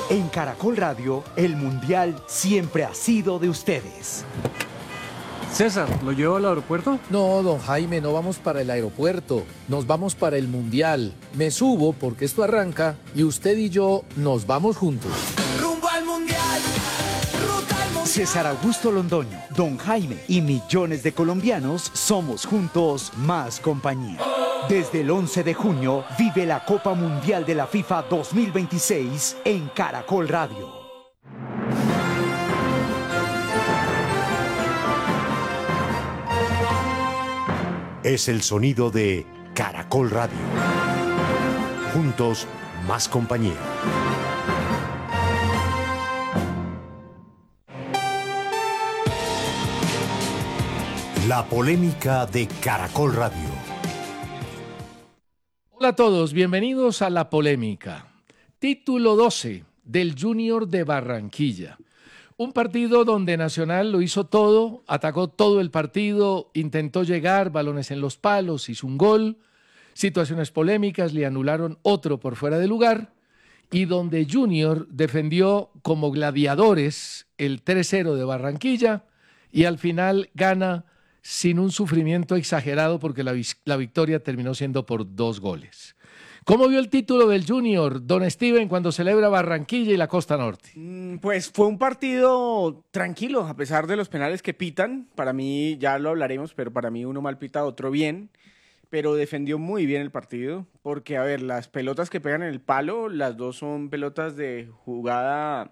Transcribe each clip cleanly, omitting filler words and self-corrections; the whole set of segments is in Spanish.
En Caracol Radio, el Mundial siempre ha sido de ustedes. César, ¿lo llevo al aeropuerto? No, don Jaime, no vamos para el aeropuerto. Nos vamos para el Mundial. Me subo porque esto arranca y usted y yo nos vamos juntos. Rumbo al Mundial, ruta al Mundial. César Augusto Londoño, don Jaime y millones de colombianos somos juntos más compañía. Desde el 11 de junio, vive la Copa Mundial de la FIFA 2026 en Caracol Radio. Es el sonido de Caracol Radio. Juntos, más compañía. La polémica de Caracol Radio. Hola a todos, bienvenidos a La Polémica. Título 12 del Junior de Barranquilla. Un partido donde Nacional lo hizo todo, atacó todo el partido, intentó llegar, balones en los palos, hizo un gol, situaciones polémicas, le anularon otro por fuera de lugar, y donde Junior defendió como gladiadores el 3-0 de Barranquilla y al final gana sin un sufrimiento exagerado porque la victoria terminó siendo por 2 goles. ¿Cómo vio el título del Junior, don Steven, cuando celebra Barranquilla y la Costa Norte? Pues fue un partido tranquilo, a pesar de los penales que pitan. Para mí, ya lo hablaremos, pero para mí uno mal pita, otro bien. Pero defendió muy bien el partido, porque, a ver, las pelotas que pegan en el palo, las dos son pelotas de jugada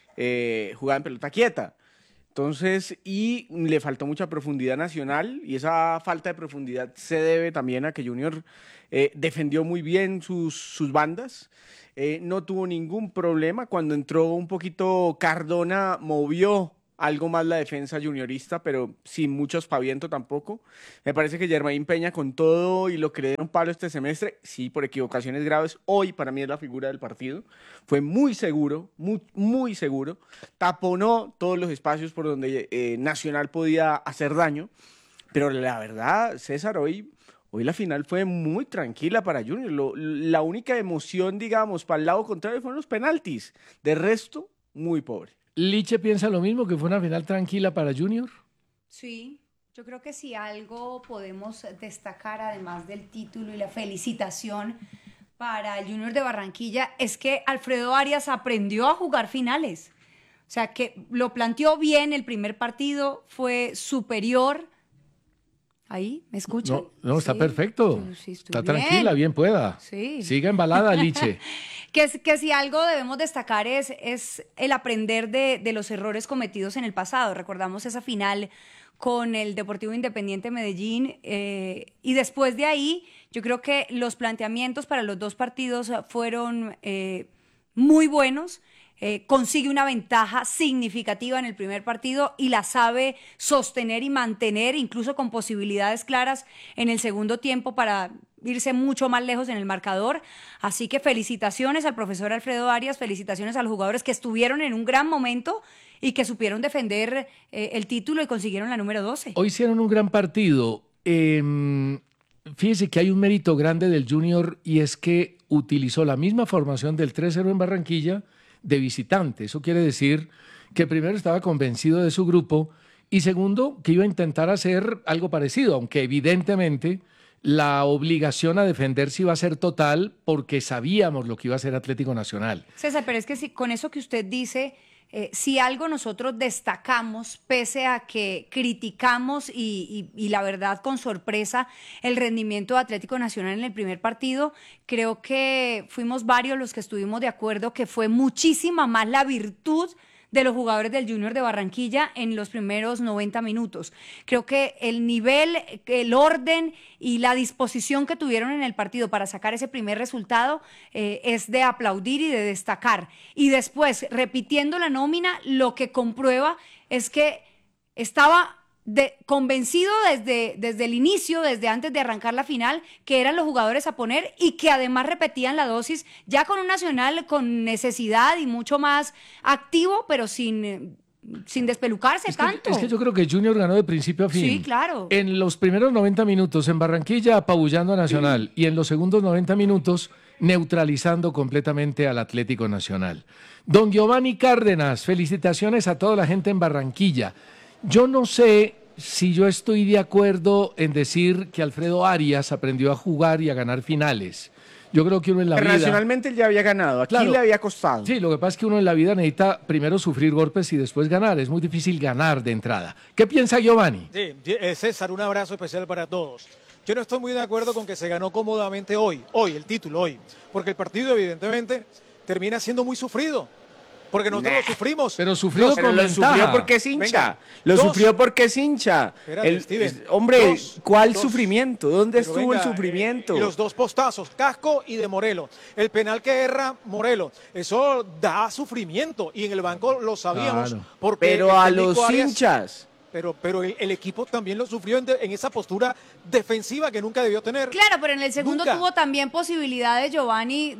en pelota quieta. Entonces, y le faltó mucha profundidad Nacional, y esa falta de profundidad se debe también a que Junior defendió muy bien sus bandas, no tuvo ningún problema. Cuando entró un poquito Cardona, movió algo más la defensa juniorista, pero sin mucho aspaviento tampoco. Me parece que Jermain Peña, con todo y lo que le dieron palo este semestre, sí, por equivocaciones graves, hoy para mí es la figura del partido. Fue muy seguro, muy seguro. Taponó todos los espacios por donde Nacional podía hacer daño. Pero la verdad, César, hoy la final fue muy tranquila para Junior. La única emoción, digamos, para el lado contrario fueron los penaltis. De resto, muy pobre. ¿Liche piensa lo mismo, que fue una final tranquila para Junior? Sí, yo creo que si algo podemos destacar, además del título y la felicitación para el Junior de Barranquilla, es que Alfredo Arias aprendió a jugar finales. O sea, que lo planteó bien el primer partido, fue superior. ¿Ahí? ¿Me escuchan? No, está perfecto. Sí, está bien. Tranquila, bien pueda. Sí. Siga embalada, Liche. Que si algo debemos destacar es el aprender de los errores cometidos en el pasado. Recordamos esa final con el Deportivo Independiente Medellín y después de ahí yo creo que los planteamientos para los dos partidos fueron muy buenos. Consigue una ventaja significativa en el primer partido y la sabe sostener y mantener, incluso con posibilidades claras en el segundo tiempo para irse mucho más lejos en el marcador. Así que felicitaciones al profesor Alfredo Arias, felicitaciones a los jugadores que estuvieron en un gran momento y que supieron defender el título y consiguieron la número 12. Hoy hicieron un gran partido. Fíjese que hay un mérito grande del Junior y es que utilizó la misma formación del 3-0 en Barranquilla de visitante. Eso quiere decir que primero estaba convencido de su grupo y segundo que iba a intentar hacer algo parecido, aunque evidentemente la obligación a defenderse iba a ser total porque sabíamos lo que iba a hacer Atlético Nacional. César, pero es que si, con eso que usted dice, si algo nosotros destacamos, pese a que criticamos y la verdad con sorpresa el rendimiento de Atlético Nacional en el primer partido, creo que fuimos varios los que estuvimos de acuerdo que fue muchísima más la virtud de los jugadores del Junior de Barranquilla en los primeros 90 minutos. Creo que el nivel, el orden y la disposición que tuvieron en el partido para sacar ese primer resultado es de aplaudir y de destacar. Y después, repitiendo la nómina, lo que comprueba es que estaba convencido desde el inicio, desde antes de arrancar la final, que eran los jugadores a poner y que además repetían la dosis ya con un Nacional con necesidad y mucho más activo, pero sin despelucarse tanto. Es que yo creo que Junior ganó de principio a fin. Sí, claro. En los primeros 90 minutos en Barranquilla apabullando a Nacional y en los segundos 90 minutos neutralizando completamente al Atlético Nacional. Don Giovanni Cárdenas, felicitaciones a toda la gente en Barranquilla. Yo no sé si yo estoy de acuerdo en decir que Alfredo Arias aprendió a jugar y a ganar finales. Yo creo que uno en la vida... Internacionalmente él ya había ganado, aquí Claro. le había costado. Sí, lo que pasa es que uno en la vida necesita primero sufrir golpes y después ganar. Es muy difícil ganar de entrada. ¿Qué piensa Giovanni? Sí, César, un abrazo especial para todos. Yo no estoy muy de acuerdo con que se ganó cómodamente hoy, el título hoy, porque el partido evidentemente termina siendo muy sufrido, porque nosotros lo sufrimos. Pero sufrido Pero con lo ventaja. sufrió porque es hincha. Venga, Lo dos. sufrió porque es hincha. Espérate, Steven. Hombre, Dos. ¿cuál sufrimiento? ¿Dónde Pero estuvo el venga, sufrimiento? y los dos postazos, Casco y de Morelos. El penal que erra Morelos, eso da sufrimiento y en el banco lo sabíamos. Claro. Porque Pero el a técnico los Arias- hinchas. Pero el equipo también lo sufrió en esa postura defensiva que nunca debió tener. Claro, pero en el segundo Nunca. tuvo también posibilidades, Giovanni,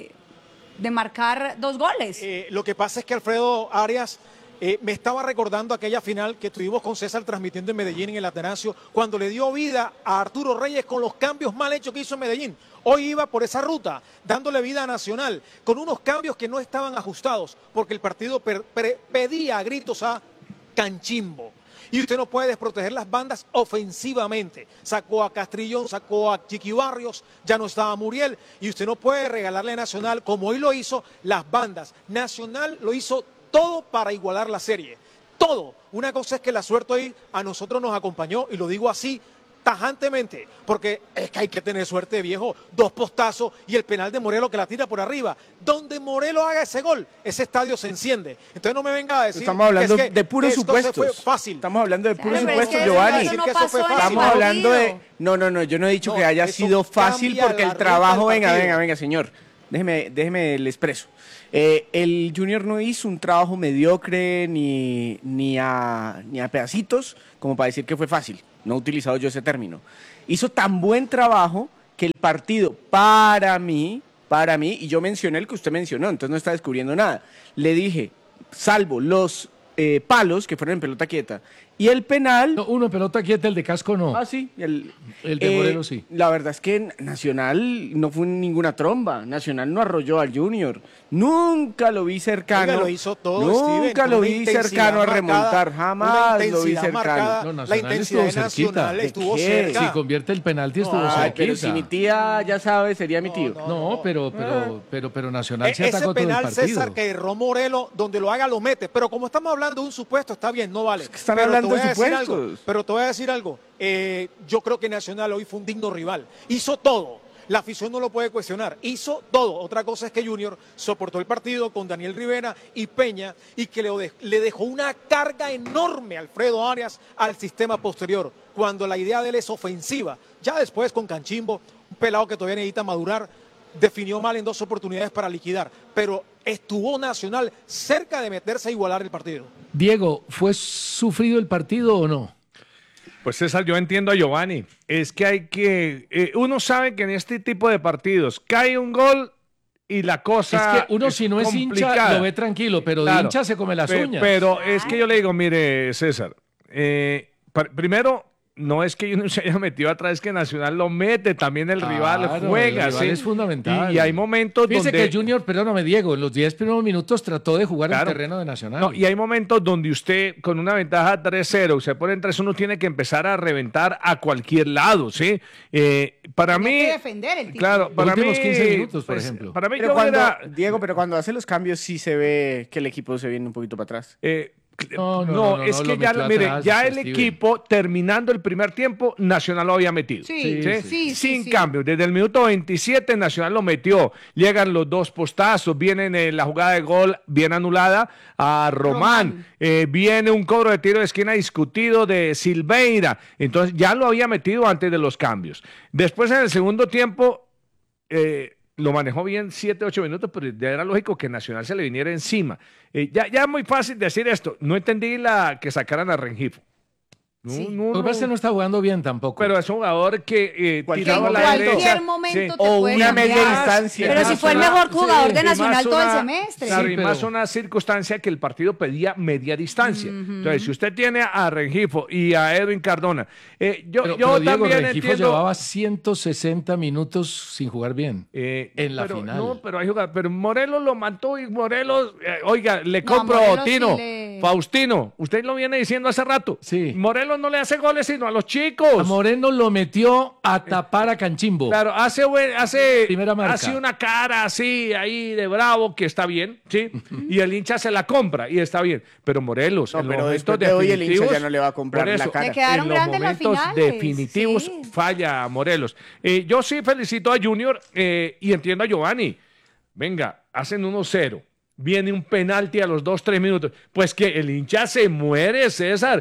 de marcar 2 goles. Lo que pasa es que Alfredo Arias me estaba recordando aquella final que tuvimos con César transmitiendo en Medellín en el Atanasio, cuando le dio vida a Arturo Reyes con los cambios mal hechos que hizo en Medellín. Hoy iba por esa ruta, dándole vida a Nacional, con unos cambios que no estaban ajustados, porque el partido pedía a gritos a Canchimbo. Y usted no puede desproteger las bandas ofensivamente. Sacó a Castrillón, sacó a Chiqui Barrios, ya no estaba Muriel. Y usted no puede regalarle a Nacional, como hoy lo hizo, las bandas. Nacional lo hizo todo para igualar la serie. Todo. Una cosa es que la suerte hoy a nosotros nos acompañó, y lo digo así tajantemente, porque es que hay que tener suerte, viejo. 2 postazos y el penal de Morelos que la tira por arriba. Donde Morelos haga ese gol, ese estadio se enciende. Entonces no me venga a decir Estamos hablando que es que de puros esto se supuestos. fue fácil. Estamos hablando de puros Claro, pero es supuestos, que Giovanni. eso no Que eso pasó fue en el fácil. Estamos hablando de... partido. No, yo no he dicho No, que haya eso sido fácil cambia porque la el ruta trabajo... del partido. Venga, señor. Déjeme el expreso. El Junior no hizo un trabajo mediocre ni a pedacitos como para decir que fue fácil. No he utilizado yo ese término. Hizo tan buen trabajo que el partido, para mí, y yo mencioné el que usted mencionó, entonces no está descubriendo nada. Le dije, salvo los palos que fueron en pelota quieta y el penal... No, uno en pelota quieta, el de Casco no. Ah, sí. El de Morelos sí. La verdad es que Nacional no fue ninguna tromba. Nacional no arrolló al Junior. Nunca lo vi cercano. Oiga, lo hizo todo, Nunca Steven, lo con una vi intensidad cercano a marcada, remontar. una Jamás lo vi intensidad cercano. marcada. No, La Nacional intensidad de estuvo cerquita. Nacional estuvo ¿De qué? cerca. Si convierte el penalti estuvo No, Ay, cerquita. pero si mi tía ya sabe, sería mi tío. No, pero Nacional se Ese atacó todo el penal, partido. César, que erró Morelos, donde lo haga, lo mete. Pero como estamos hablando de un supuesto, está bien, no vale. que están Pero hablando te voy de a decir supuestos. algo, pero te voy a decir algo. Yo creo que Nacional hoy fue un digno rival. Hizo todo. La afición no lo puede cuestionar. Hizo todo. Otra cosa es que Junior soportó el partido con Daniel Rivera y Peña y que le dejó una carga enorme a Alfredo Arias al sistema posterior, cuando la idea de él es ofensiva. Ya después con Canchimbo, un pelado que todavía necesita madurar, definió mal en 2 oportunidades para liquidar. Pero estuvo Nacional cerca de meterse a igualar el partido. Diego, ¿fue sufrido el partido o no? Pues César, yo entiendo a Giovanni. Es que hay que... uno sabe que en este tipo de partidos cae un gol y la cosa Es que uno si no es hincha complicada. lo ve tranquilo, pero de Claro. hincha se come las uñas. Pero es que yo le digo, mire, César, primero, no es que uno se haya metido atrás, es que Nacional lo mete, también el rival Claro, juega. el rival ¿sí? es fundamental. Y hay momentos Fíjese donde... que Junior, perdóname Diego, en los 10 primeros minutos trató de jugar Claro. el terreno de Nacional. No, y hay momentos donde usted, con una ventaja 3-0, usted pone en 3-1, tiene que empezar a reventar a cualquier lado, ¿sí? Para Tenía mí... que defender el título. Claro, para Los últimos mí... 15 minutos, por pues, ejemplo. Para mí Pero yo cuando, hubiera... Diego, pero cuando hace los cambios sí se ve que el equipo se viene un poquito para atrás. No, es que lo ya, metió mire, atrás, ya el Steven. equipo, terminando el primer tiempo, Nacional lo había metido. Sí, sí, Sin sí. cambio, desde el minuto 27 Nacional lo metió. Llegan los 2 postazos, viene la jugada de gol bien anulada a Román. Viene un cobro de tiro de esquina discutido de Silveira. Entonces ya lo había metido antes de los cambios. Después en el segundo tiempo... lo manejó bien 7-8 minutos, pero ya era lógico que Nacional se le viniera encima. Ya es muy fácil decir esto. No entendí que sacaran a Rengifo. Sí. Lo que pasa es que no está jugando bien tampoco. Pero es un jugador que Que tiraba en a la derecha. cualquier momento Sí. te O puede una cambiar. media distancia. Pero Más si fue el una- mejor jugador de y Nacional más todo el una- semestre. Claro, Sí, y pero- más una circunstancia que el partido pedía media distancia. Entonces, si usted tiene a Rengifo y a Edwin Cardona, yo pero Diego también Rengifo Rengifo llevaba 160 minutos sin jugar bien en la pero, final. No, pero hay jugadores. Pero Morelos lo mató y Morelos, oiga, le No, compro Morelos Tino, sí le- Faustino. Usted lo viene diciendo hace rato. Sí. Morelos no le hace goles sino a los chicos. A Moreno lo metió a tapar a Canchimbo. Claro, hace Primera marca. hace una cara así ahí de bravo que está bien, ¿sí? Y el hincha se la compra y está bien. Pero Morelos, No, en los pero momentos después de hoy el hincha definitivos, ya no le va a comprar por la eso, cara. Le quedaron en los grandes las momentos finales, definitivos sí. falla a Morelos. Yo sí felicito a Junior y entiendo a Giovanni. Venga, hacen 1-0. Viene un penalti a los 2-3 minutos. Pues que el hincha se muere, César.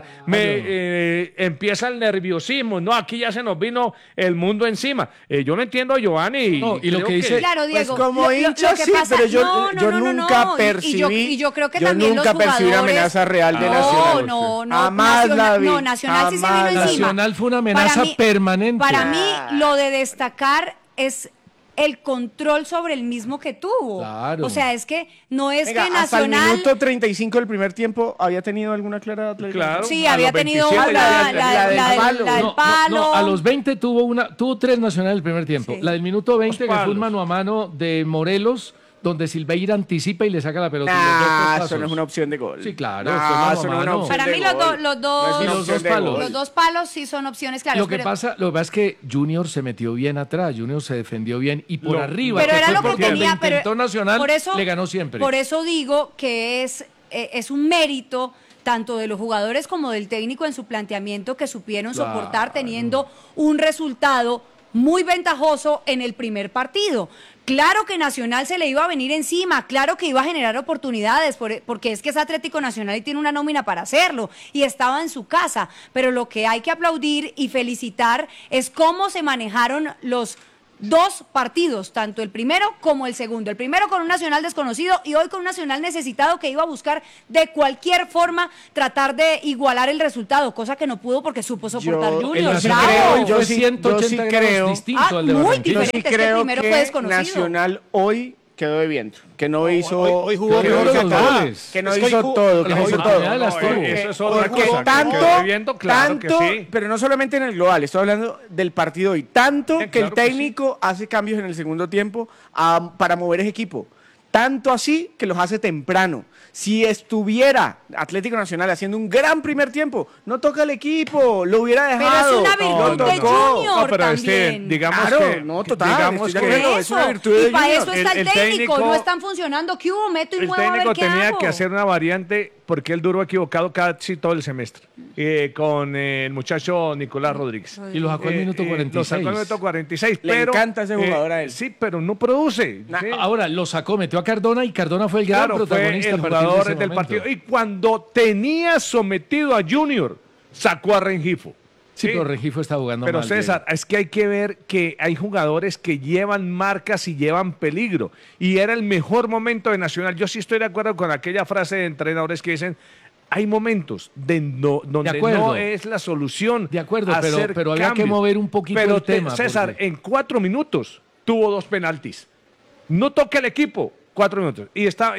Empieza el nerviosismo. No, aquí ya se nos vino el mundo encima. Yo no entiendo a Giovanni. No, y lo creo que dice- Claro, Diego. Pues como hincha que sí, pasa- pero yo, no, no, yo no, no, nunca no. percibí, Y yo creo que yo también nunca los percibí una jugadores- amenaza real de no, Nacional. No, no, Jamás la vi. No, Nacional sí se Jamás vino la vi. encima. Nacional fue una amenaza Para mí- permanente. Para mí, lo de destacar es el control sobre el mismo que tuvo. Claro. O sea, es que no es Venga, que hasta el Nacional... minuto 35 del primer tiempo había tenido alguna clara Atlético. Claro. Sí, a había los tenido 27 la, ya- la del No, palo. a los 20 tuvo 3 Nacional el primer tiempo. Sí. La del minuto 20 que fue palos. un mano a mano de Morelos, donde Silveira anticipa y le saca la pelota. y los dos Nah, pasos. eso no es una opción de gol. Sí, claro, Nah, fue mano a eso no es una mano. opción Para de mí gol. los No es una Y los opción dos de palos. gol. los dos palos sí son opciones claras. Lo que pasa es que Junior se metió bien atrás, Junior se defendió bien y por arriba. Pero era fue lo que porque tenía, le intentó pero Nacional, por eso, le ganó siempre. Por eso digo que es un mérito tanto de los jugadores como del técnico en su planteamiento que supieron Claro. soportar teniendo un resultado muy ventajoso en el primer partido. Claro que Nacional se le iba a venir encima, claro que iba a generar oportunidades, porque es que es Atlético Nacional y tiene una nómina para hacerlo, y estaba en su casa, pero lo que hay que aplaudir y felicitar es cómo se manejaron los dos partidos, tanto el primero como el segundo. El primero con un Nacional desconocido y hoy con un Nacional necesitado que iba a buscar de cualquier forma tratar de igualar el resultado, cosa que no pudo porque supo soportar Yo- El Junior. Nacional ¡Bravo! hoy Yo fue sí- 180 yo sí grados creo- distinto al de muy Barranquilla. Yo diferente. sí Es que el creo primero fue que desconocido. Nacional hoy quedó debiendo. Que no hizo. hoy jugó que mejor no que hizo acá. todo, goles. que no Es que hoy hizo jugó- todo. Que las no hizo oportunidades todo. las tuvo. Eso es otra Porque cosa. tanto, que quedó debiendo, claro que tanto, sí. pero no solamente en el global, estoy hablando del partido hoy. Tanto que claro el que sí. técnico hace cambios en el segundo tiempo para mover ese equipo. Tanto así que los hace temprano. Si estuviera Atlético Nacional haciendo un gran primer tiempo, no toca el equipo, lo hubiera Pero dejado. es una No virtud de tocó. Junior No, pero también. digamos Claro, que no, total, digamos estoy que de acuerdo. es una virtud de y para Junior. eso está el, El técnico, técnico- no están funcionando. ¿Qué hubo? Meto y el muevo a ver técnico qué tenía hago. que hacer una variante porque él duró equivocado casi todo el semestre con el muchacho Nicolás Rodríguez. Y lo sacó al minuto Lo 46. sacó al minuto 46. Le pero, encanta ese jugador a él. Sí, pero no produce. ¿sí? Ahora lo sacó, metió a Cardona y Cardona fue el gran Claro, fue protagonista el a partir de jugador ese del momento. partido. Y cuando tenía sometido a Junior, sacó a Rengifo. Sí, pero Rengifo está jugando Pero mal. César, es que hay que ver que hay jugadores que llevan marcas y llevan peligro. Y era el mejor momento de Nacional. Yo sí estoy de acuerdo con aquella frase de entrenadores que dicen, hay momentos donde acuerdo. no es la solución. De acuerdo, hacer pero había que cambios. mover un poquito Pero el tema, César, porque- en 4 minutos tuvo 2 penaltis. No toca el equipo, 4 minutos.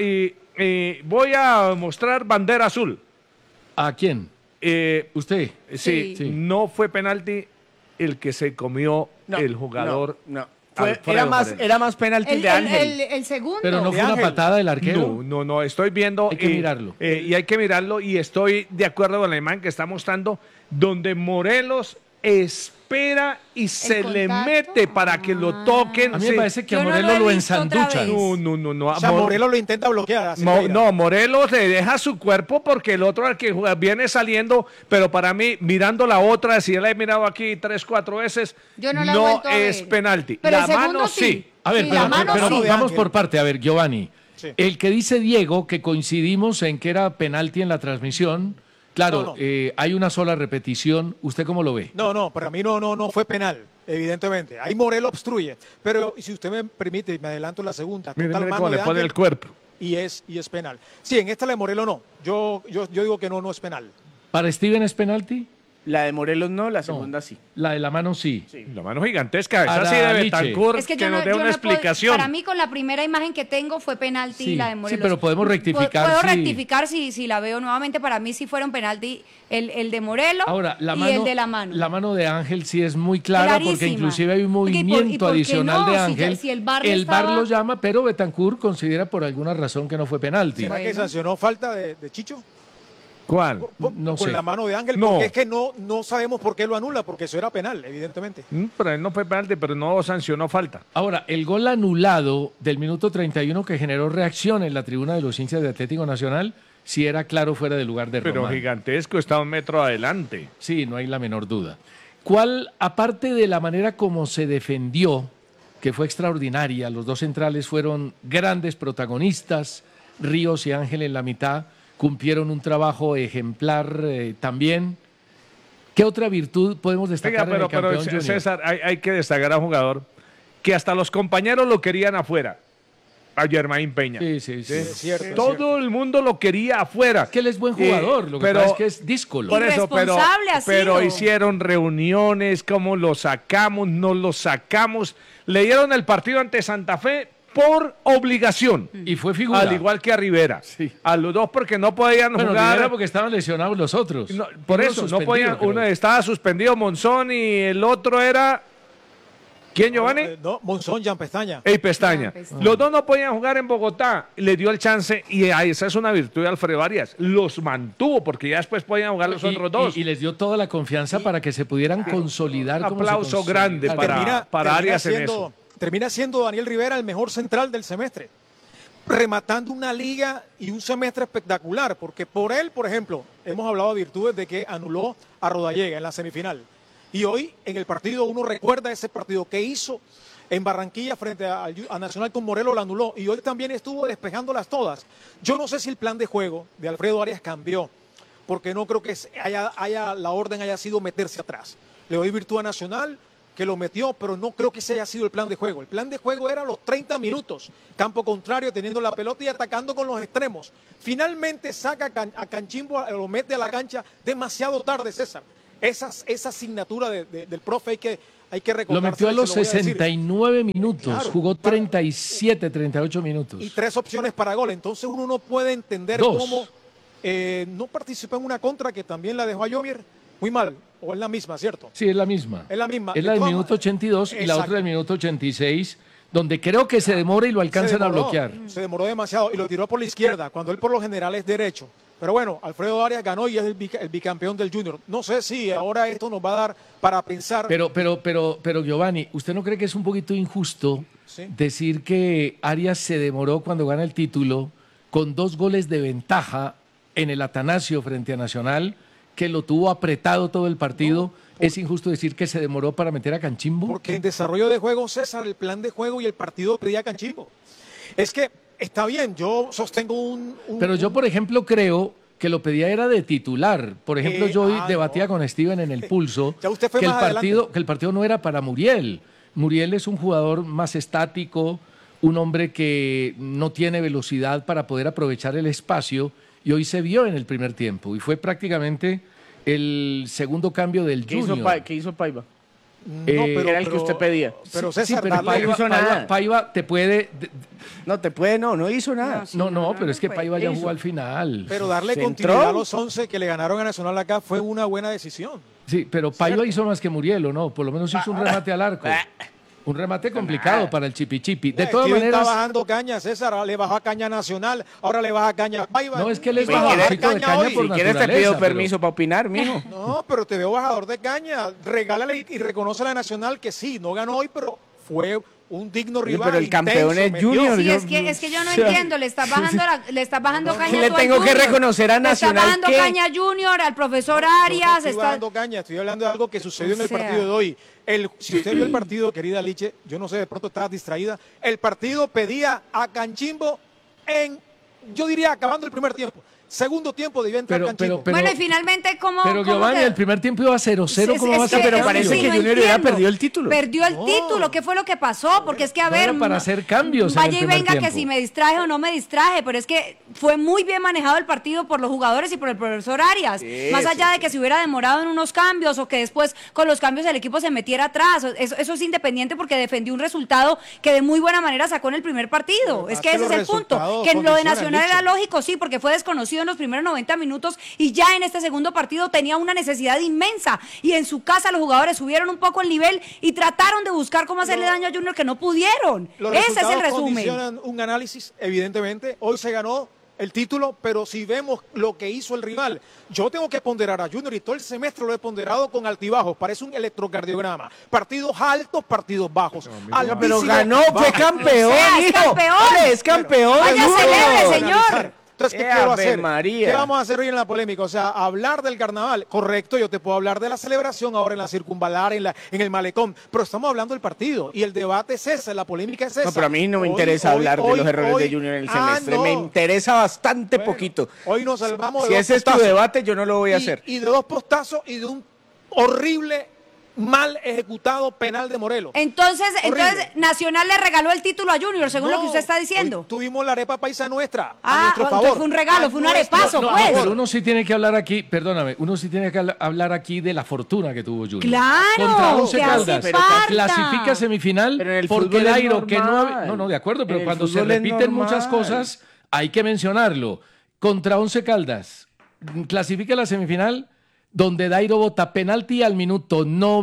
Y voy a mostrar bandera azul. ¿A quién? ¿Usted? Sí, Sí. no fue penalti el que se comió No, el jugador. No. Alfredo Moreno. Era más penalti El, de Ángel. el segundo. Pero no de fue una Ángel. patada del arquero. No, estoy viendo. Hay que mirarlo. Y hay que mirarlo y estoy de acuerdo con la imagen que está mostrando, donde Morelos espera y se le contacto? mete para que lo toquen. A mí me Sí. parece que Yo a no Morelos lo he lo visto otra ensanduchan. vez. No. O sea, Morelos lo intenta bloquear. a Silveira. No, Morelos le deja su cuerpo porque el otro al que juega viene saliendo, pero para mí, mirando la otra, si la he mirado aquí 3, 4 veces, Yo no la he vuelto a es ver. penalti. Pero el La segundo mano sí. sí. A ver, Sí, pero, la mano pero sí. vamos Ángel. por parte. A ver, Giovanni. Sí. El que dice Diego, que coincidimos en que era penalti en la transmisión, claro, No. hay una sola repetición. ¿Usted cómo lo ve? No, para mí no fue penal, evidentemente. Ahí Morelos obstruye. Pero si usted me permite, me adelanto la segunda. Mire, Total mire mano cómo le de pone Ángel el cuerpo. y es penal. Sí, en esta la de Morelos no. Yo digo que no es penal. ¿Para Steven es penalti? La de Morelos no, la segunda sí. La de la mano sí. La mano gigantesca, esa Ahora, sí de Liche. Betancur, Es que que yo nos no, dé yo una no puedo- explicación. para mí, con la primera imagen que tengo fue penalti Sí, la de sí, Morelos. pero podemos rectificar Puedo si- rectificar si la veo nuevamente. Para mí sí fueron penalti el de Morelos Ahora, la y mano, el de la mano. La mano de Ángel sí es muy clara porque Clarísima. inclusive hay un Porque, ¿y movimiento por qué adicional no? de Si Ángel. ya- si el VAR le VAR estaba- lo llama, pero Betancur considera por alguna razón que no fue penalti. ¿Será que sancionó falta de Chicho? ¿Cuál? No Con sé. la mano de Ángel, No. porque es que no sabemos por qué lo anula, porque eso era penal, evidentemente. Pero él no fue penalti, pero no sancionó falta. Ahora, el gol anulado del minuto 31 que generó reacción en la tribuna de los hinchas de Atlético Nacional, sí era claro fuera del lugar de Pero Román. gigantesco, está 1 metro adelante. Sí, no hay la menor duda. ¿Cuál, aparte de la manera como se defendió, que fue extraordinaria, los dos centrales fueron grandes protagonistas, Ríos y Ángel en la mitad, cumplieron un trabajo ejemplar también. ¿Qué otra virtud podemos destacar Oiga, en el campeón junior? César, hay que destacar a un jugador que hasta los compañeros lo querían afuera. A Germain Peña. Sí, sí, sí. Es cierto. Todo el mundo lo quería afuera. Es que él es buen jugador, lo que pero- pasa es que es díscolo. Por eso, Irresponsable ha pero sido. hicieron reuniones, cómo lo sacamos, no lo sacamos. Le dieron el partido ante Santa Fe por obligación. Y fue figura. Al igual que a Rivera. Sí. A los dos porque no podían Bueno, jugar. Rivera porque estaban lesionados los otros. No, por Uno eso, no suspendido, podían. creo. Uno estaba suspendido Monzón y el otro era. ¿Quién, Giovanni? No, Monzón, Jan Pestaña. Ey, Pestaña. Pestaña. Los dos no podían jugar en Bogotá. Le dio el chance y esa es una virtud de Alfredo Arias. Los mantuvo porque ya después podían jugar los otros dos. Y les dio toda la confianza para que se pudieran consolidar. Un como se aplauso consolidaron. grande para Arias en eso. Termina siendo Daniel Rivera el mejor central del semestre, rematando una liga y un semestre espectacular, porque por él, por ejemplo, hemos hablado de virtudes de que anuló a Rodallega en la semifinal. Y hoy en el partido uno recuerda ese partido que hizo en Barranquilla frente a Nacional con Morelos, la anuló. Y hoy también estuvo despejándolas todas. Yo no sé si el plan de juego de Alfredo Arias cambió, porque no creo que la orden haya sido meterse atrás. Le doy virtud a Nacional, que lo metió, pero no creo que ese haya sido el plan de juego. El plan de juego era los 30 minutos, campo contrario, teniendo la pelota y atacando con los extremos. Finalmente saca a Canchimbo, lo mete a la cancha demasiado tarde, César. Esa asignatura del profe hay que recordar. Lo metió a los 69 minutos, Claro, jugó 37, 38 minutos. Y 3 opciones para gol. Entonces uno no puede entender Dos. cómo no participó en una contra que también la dejó a Yomier muy mal. O es la misma, ¿cierto? Sí, es la misma. Es la misma. Es la De del todas minuto maneras- 82 y la Exacto. otra del minuto 86, donde creo que se demora y lo alcanzan a bloquear. Se demoró demasiado y lo tiró por la izquierda, cuando él por lo general es derecho. Pero bueno, Alfredo Arias ganó y es el bicampeón del Junior. No sé si ahora esto nos va a dar para pensar. Pero Giovanni, ¿usted no cree que es un poquito injusto Sí. decir que Arias se demoró cuando gana el título con 2 goles de ventaja en el Atanasio frente a Nacional, que lo tuvo apretado todo el partido? ¿Es injusto decir que se demoró para meter a Canchimbo? Porque en desarrollo de juego, César, el plan de juego y el partido pedía Canchimbo. Es que está bien, yo sostengo Pero yo, por ejemplo, creo que lo pedía era de titular. Por ejemplo, yo hoy debatía no. con Steven en el Pulso Ya usted fue que el más adelante. partido no era para Muriel. Muriel es un jugador más estático, un hombre que no tiene velocidad para poder aprovechar el espacio, y hoy se vio en el primer tiempo y fue prácticamente el segundo cambio del ¿Qué Junior. ¿Qué hizo Paiva? era el que usted pedía. Pero Sí, César, pero darle- no hizo nada. Paiva te puede... No hizo nada. No, pero es que Paiva ya hizo. jugó al final. pero darle ¿Se continuidad entró? a los 11 que le ganaron a Nacional acá fue una buena decisión. Sí, pero Paiva hizo más que Muriel, ¿o no? Por lo menos hizo un remate al arco. Un remate complicado para el Chipichipi. De todas Steven está maneras, bajando caña, César, ahora le bajó a caña Nacional, ahora le baja caña a Paiva. no es que él es Pues, bajadorcito de caña hoy. por Si quieres te naturaleza, pido pero- permiso para opinar, mijo. No, pero te veo bajador de caña. Regálale y reconoce a la Nacional que sí, no ganó hoy, pero fue un digno Oye, rival. pero el campeón intenso, es metió. Junior. Sí, yo- es que yo no entiendo, le estás bajando caña Le tú al tengo que Junior. reconocer a Le Nacional estás bajando que- caña a Junior, al profesor No Arias. estoy está- bajando caña, estoy hablando de algo que sucedió en el sea. partido de hoy. Si usted vio el partido, querida Liche, yo no sé, de pronto estabas distraída. El partido pedía a Canchimbo yo diría, acabando el primer tiempo. Segundo tiempo debía entrar Pero- Canchimbo. pero- Bueno, y finalmente, ¿cómo? Pero cómo Giovanni, quedó? el primer tiempo iba 0-0, ¿cómo va a ser? pero cambio? parece que no Junior hubiera entiendo. perdido el título. Perdió el título, ¿qué fue lo que pasó? Porque es que, a No ver, era para hacer cambios en el vaya y primer venga que tiempo. si me distraje o no me distraje, pero es que fue muy bien manejado el partido por los jugadores y por el profesor Arias. Más allá de que se hubiera demorado en unos cambios o que después con los cambios el equipo se metiera atrás. Eso es independiente porque defendió un resultado que de muy buena manera sacó en el primer partido. Es que ese es el punto. Que lo de Nacional era lógico, sí, porque fue desconocido en los primeros 90 minutos y ya en este segundo partido tenía una necesidad inmensa. Y en su casa los jugadores subieron un poco el nivel y trataron de buscar cómo hacerle daño a Junior que no pudieron. Ese es el resumen. Condicionan un análisis, evidentemente. Hoy se ganó el título, pero si vemos lo que hizo el rival, yo tengo que ponderar a Junior y todo el semestre lo he ponderado con altibajos, parece un electrocardiograma, partidos altos, partidos bajos. Pero ganó, fue campeón, es campeón. Es campeón. Vaya, celebre, señor. Entonces, ¿qué quiero hacer? María. ¿Qué vamos a hacer hoy en la polémica? O sea, hablar del carnaval, correcto, yo te puedo hablar de la celebración ahora en la circunvalar, en el malecón, pero estamos hablando del partido y el debate es ese, la polémica es esa. No, pero a mí no me interesa hablar de los errores de Junior en el semestre, me interesa bastante poquito. Hoy nos salvamos de si dos ese es tu postazos. debate, yo no lo voy a hacer. Y de dos postazos y de un horrible, mal ejecutado penal de Morelos. Entonces Horrible. Nacional le regaló el título a Junior, según lo que usted está diciendo. Hoy tuvimos la arepa paisa nuestra a nuestro entonces favor. fue un regalo, fue un arepazo, No, pues. pero uno sí tiene que hablar aquí, perdóname, uno sí tiene que hablar aquí de la fortuna que tuvo Junior. Claro, Contra Once que hace Caldas. falta. Clasifica semifinal Pero en el porque fútbol es Dairo, que normal. no, de acuerdo, En pero el cuando se fútbol es repiten muchas normal. cosas, hay que mencionarlo. Contra Once Caldas, clasifica la semifinal donde Dairo bota penalti al minuto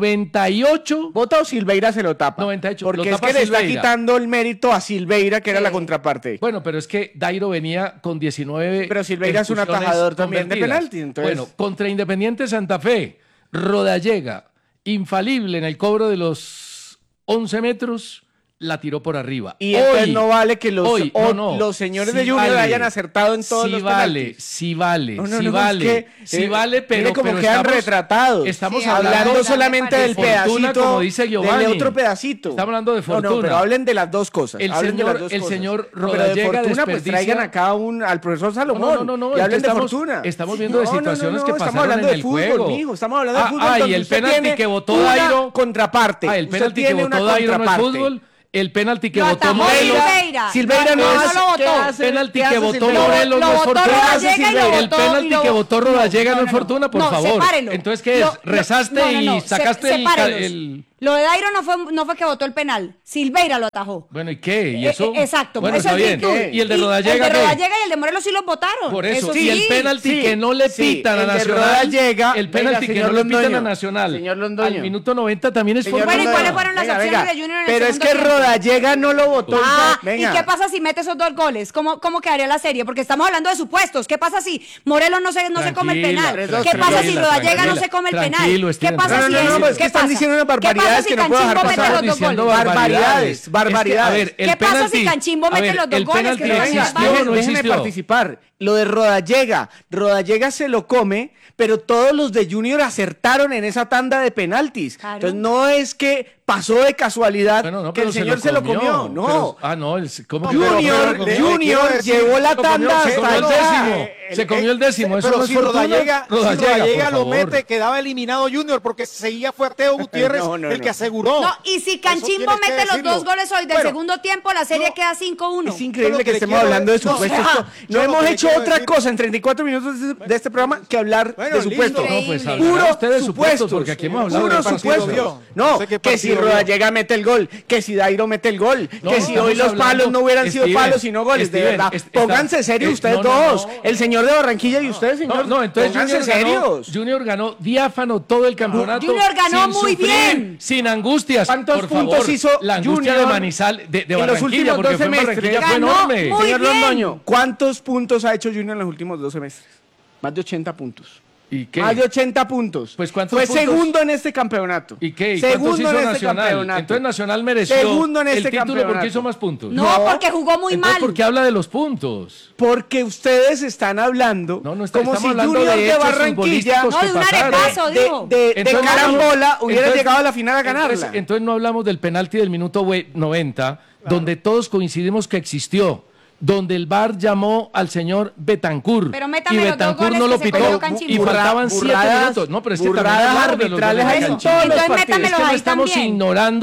98. ¿Vota o Silveira se lo tapa? 98, Porque lo es tapa que le está Silveira. quitando el mérito a Silveira, que era la contraparte. Bueno, pero es que Dairo venía con 19. Pero Silveira es un expulsiones atajador también de convertidas. penalti, entonces- Bueno, contra Independiente Santa Fe, Rodallega, infalible en el cobro de los 11 metros, la tiró por arriba. Y entonces no vale que los señores sí de Junior vale, hayan acertado en todos sí los vale, penaltis. sí vale, No, no, sí no, vale, es que, sí vale, pero mire cómo pero quedan estamos- retratados. Estamos Sí, hablando hablando solamente del fortuna, pedacito, como dice Giovanni. del otro pedacito. Estamos hablando de No, fortuna. no, pero hablen de las dos cosas. El hablen de señor- las dos el cosas. señor No, pero de Rodallega fortuna, pues desperdicia- traigan acá al profesor Salomón. No, y es que hablen de estamos- fortuna. estamos viendo de situaciones que estamos pasaron hablando en de el fútbol, juego. mijo, estamos hablando de fútbol. Y donde el usted penalti tiene que votó una Dairo. contraparte. El Usted penalti que tiene una votó Dairo no es contraparte. fútbol. El penalti que Lo votó atajó Morelos. Silveira. Silveira no No, es. no lo votó. ¿Qué hace? El penalti ¿Qué que hace votó Silveira? Morelos no es votó fortuna. Rodallega y lo El votó- penalti y lo- que votó no, Rodallega no es no, fortuna, por no, favor. sepárelo. Entonces, ¿qué es? Lo- Rezaste no, no, no, y sacaste el- sepárelos. el... Lo de Dairo no fue que votó el penal. Silveira lo atajó. Bueno, ¿y qué? ¿Y eso? Exacto, Bueno, eso está es bien. virtud. ¿Y el de Rodallega El de qué? Rodallega y el de Morelos sí los votaron. Por eso, sí. y el penalti que no le pitan a el de Nacional, Rodallega, el penalti venga, que no señor le pitan a Londoño, Nacional, señor Londoño. al minuto 90 también es Señor fortuna. Bueno, ¿y cuáles Londoño. fueron las Venga, opciones venga. de Junior en el Pero es segundo que tiempo? Rodallega no lo votó. ¿Y qué pasa si mete esos 2 goles? ¿Cómo quedaría la serie? Porque estamos hablando de supuestos. ¿Qué pasa si Morelos no se come el Tranquila, penal? tranquila, ¿Qué pasa si tranquila, Rodallega no se come el penal? tranquilo, ¿Qué Steven, pasa si tranquilo. No, no, es que ¿qué están pasa? diciendo unas ¿Qué pasa barbaridades si que no puedo dejar Canchimbo mete pasar. los 2 diciendo goles? Barbaridades, barbaridades. Es que, a ver, el ¿Qué pasa si penalti- Canchimbo a mete ver, los 2 el goles? penalti Que no existió, hacen no falta? Déjenme existió. participar. Lo de Rodallega se lo come, pero todos los de Junior acertaron en esa tanda de penaltis. Claro. Entonces no es que pasó de casualidad Bueno, no, que pero el señor se lo comió. No. Pero- no, ¿cómo que Junior, lo comió? Junior llevó la tanda se comió el hasta allá. décimo. Se comió el décimo. Eso Pero no es si fortuna. Rodallega por lo favor. mete, quedaba eliminado Junior porque seguía fue Teo Gutiérrez No, el que aseguró. No, y si Canchimbo Eso tienes que mete los decirlo. 2 goles hoy del Bueno, segundo tiempo, la serie no, queda 5-1. Es increíble Yo que lo que le estemos quiero hablando de es- no, supuestos. yo No lo hemos que le hecho quiero otra decir- cosa en 34 minutos de este programa que hablar Bueno, de supuestos. listo. No, pues Increíble. hablará Puro usted de supuestos, supuestos, porque aquí hemos hablado puro de partidos. supuestos. vio. No, No sé qué que si partido vio. Rodallega mete el gol, que si Dairo mete el gol, No, que si estamos hoy los palos hablando- no hubieran sido Steven, palos sino goles. De Steven, verdad, está- pónganse serios ustedes no, no, dos. no. El señor de Barranquilla y ustedes, señor. No, entonces pónganse serios. Junior ganó diáfano todo el campeonato. Junior ganó sin muy sufrir, bien. Sin angustias. ¿Cuántos Por puntos favor, hizo la angustia Junior de Manizal, de en los Barranquilla, últimos porque 2 fue en semestres? Barranquilla fue Ganó enorme. muy Señor bien. Londoño, ¿cuántos puntos ha hecho Junior en los últimos 2 semestres? Más de 80 puntos. ¿Y qué? Más de 80 puntos. Pues, ¿cuántos Fue puntos? segundo en este campeonato. ¿Y qué? ¿Y cuántos Segundo hizo en este Nacional? campeonato. Entonces Nacional mereció Segundo en el este título campeonato. porque hizo más puntos. No, porque jugó muy Entonces, mal. ¿por qué habla de los puntos? Porque ustedes están hablando No, como estamos si hablando Junior de de hechos Barranquilla futbolísticos No, que de un pasaron. arepazo, dijo. de Entonces, carambola hubiera entonces- llegado a la final a ganarla. Entonces no hablamos del penalti del minuto 90, donde todos coincidimos que existió, donde el VAR llamó al señor Betancur Pero métame y los dos Betancur goles no que lo se pitó comió Canchimbo. y faltaban 7 burradas- minutos. No, pero es que burradas también hablamos de los arbitrales goles de en Canchimbo. todos los Entonces partidos. métamelo Es que no ahí estamos también. ignorando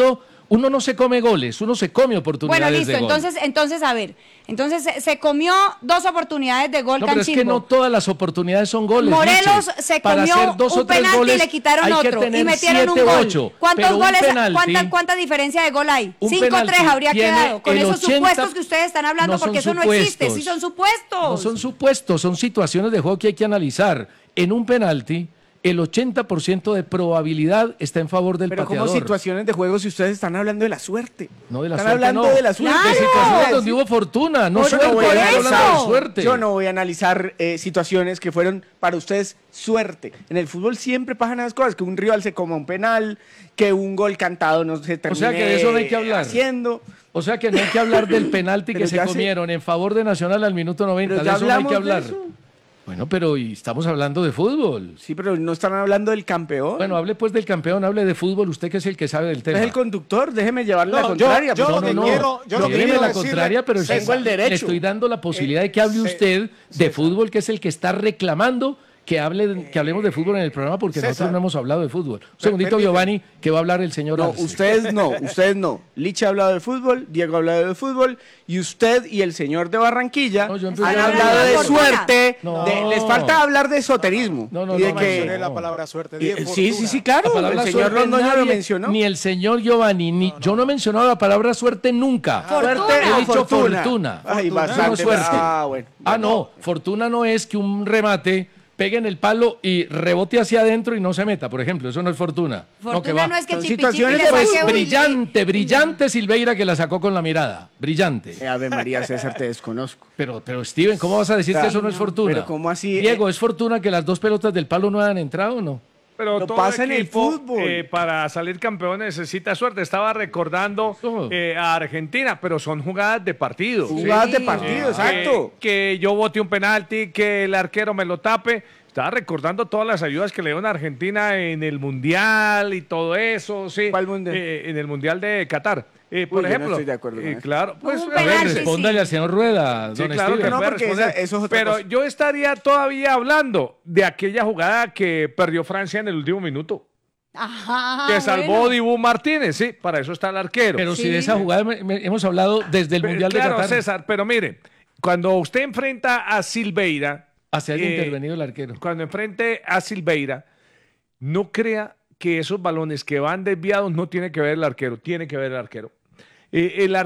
Uno no se come goles, uno se come Bueno, oportunidades listo, de gol. entonces, a ver, entonces se comió 2 oportunidades de gol No, pero es que Canchimbo. no todas las oportunidades son goles. Morelos Lice. se Para comió hacer 2 o un 3 penalti goles y le quitaron hay que otro y tener metieron 7 un u gol. 8. ¿Cuántos Pero un goles, penalti- cuánta diferencia de gol hay? un 5-3 penalti habría tiene quedado. Con el esos 80 supuestos que ustedes están hablando, no son porque eso no existe, supuestos. sí son supuestos. No son supuestos, son situaciones de juego que hay que analizar. En un penalti, el 80% de probabilidad está en favor del Pero pateador. como situaciones de juego si ustedes están hablando de la suerte. No, de la están suerte hablando no. de la suerte. De situaciones donde hubo fortuna, no suerte. voy a Estamos hablando de analizar, suerte. yo no voy a analizar situaciones que fueron para ustedes suerte. En el fútbol siempre pasan esas cosas, que un rival se coma un penal, que un gol cantado no se termine O sea que de eso no hay que hablar. haciendo. O sea que no hay que hablar del penalti Pero que se ya comieron en favor de Nacional al minuto 90. Pero De ya eso no hay que hablamos de hablar. eso. Bueno, pero y estamos hablando de fútbol. Sí, pero no están hablando del campeón. Bueno, hable pues del campeón, hable de fútbol, usted que es el que sabe del tema. es el conductor, déjeme llevarle la No, contraria. yo pues. lo que no, quiero- yo lo que Lléveme quiero la decirle- contraria, pero Tengo el derecho. le estoy dando la posibilidad de que hable usted de fútbol, que es el que está reclamando que hablemos de fútbol en el programa, porque nosotros César. no hemos hablado de fútbol. Un segundito, Permíteme. Giovanni, que va a hablar el señor No, Arce. ustedes no. Licha ha hablado de fútbol, Diego ha hablado de fútbol, y usted y el señor de Barranquilla No, yo han empecé a hablar hablado de de fortuna. suerte. No. Les falta hablar de esoterismo. No, y de no que, mencioné la palabra suerte. dije sí, fortuna. claro. La palabra El señor suerte Londoño lo nadie- mencionó. Ni el señor Giovanni, ni yo no he mencionado la palabra suerte nunca. Fortuna. He dicho fortuna. fortuna. Ay, No, bastante. suerte. Bueno. No, fortuna no es que un remate pegue en el palo y rebote hacia adentro y no se meta, por ejemplo. Eso no es fortuna. Fortuna no es que Son Chipi situaciones Chipi le pues, saque un- Brillante Silveira que la sacó con la mirada. Brillante. Ave María César, te desconozco. Pero Steven, ¿cómo vas a decir que eso no es fortuna? Pero ¿cómo así? Diego, ¿es fortuna que las 2 pelotas del palo no han entrado o no? Pero Lo todo pasa en el equipo, fútbol. para salir campeón necesita suerte. Estaba recordando a Argentina, pero son jugadas de partido. Jugadas de partido, exacto. Que yo bote un penalti, que el arquero me lo tape. Estaba recordando todas las ayudas que le dieron a Argentina en el Mundial y todo eso. Sí. ¿Cuál Mundial? En el Mundial de Qatar. Por yo no ejemplo. estoy de acuerdo con eso. Claro, pues Un A ver, penalti, respóndale sí. al señor Rueda, Sí, don claro que Steven. no, puede porque responder. eso es otra Pero cosa. yo estaría todavía hablando de aquella jugada que perdió Francia en el último minuto. Ajá, Que salvó bueno. Dibu Martínez, sí, para eso está el arquero. Pero si Sí. de esa jugada hemos hablado desde el Pero, Mundial claro, de Qatar. César, pero mire, cuando usted enfrenta a Silveira, Hacia haya eh, intervenido el arquero. cuando enfrente a Silveira, no crea que esos balones que van desviados no tiene que ver el arquero, tiene que ver el arquero. El